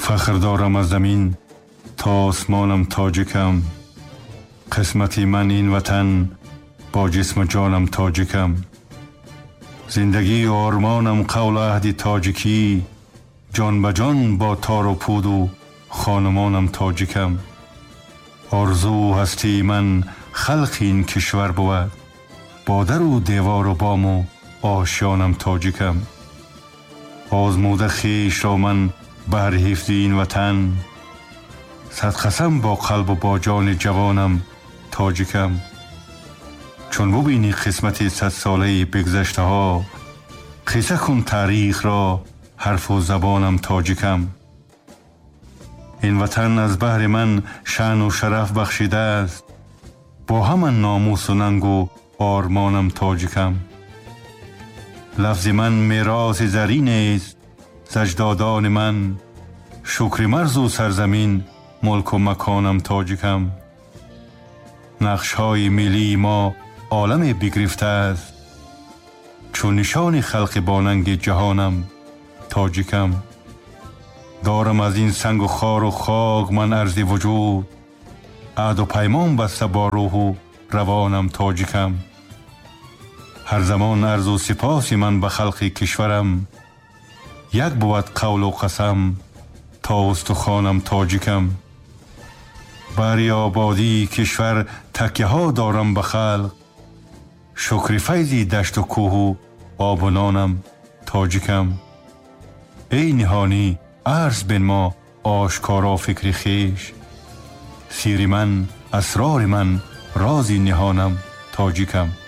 فخر دارم از زمین تا آسمانم تاجیکم. قسمتی من این وطن، با جسم جانم تاجیکم. زندگی و آرمانم قول عهد تاجیکی، جان به جان با تار و پود و خانمانم تاجیکم. آرزو هستی من خلق این کشور بود، با در و دیوار و بام و آشیانم تاجیکم. آزموده خویش را من بهر حفظ این وطن، صد قسم با قلب و با جان جوانم تاجیکم. چون ببینی قسمت 100 ساله بگذشته ها، قصه کن تاریخ را حرف و زبانم تاجیکم. این وطن از بهر من شأن و شرف بخشیده است، با همان ناموس و ننگ و آرمانم تاجیکم. لفظ من میراث زرین است ز اجدادان من، شکر مرز و سرزمین ملک و مکانم تاجیکم. نقش های ملی ما عالم بگرفته است، چون نشان خلق باننگ جهانم تاجیکم. دارم از این سنگ و خار و خاک من عرض وجود، عهد و پیمان بسته با روح و روانم تاجیکم. هر زمان عرض و سپاس من به خلق کشورم، یک بود قول و قسم تا استخوانم تاجیکم. بر آبادی کشور تکیه ها دارم به خلق، شکر فیضی دشت و کوه و آب و نانم تاجیکم. ای نهانی عرض بین ما آشکارا فکر خویش، سیر من اسرار من رازی نهانم تاجیکم.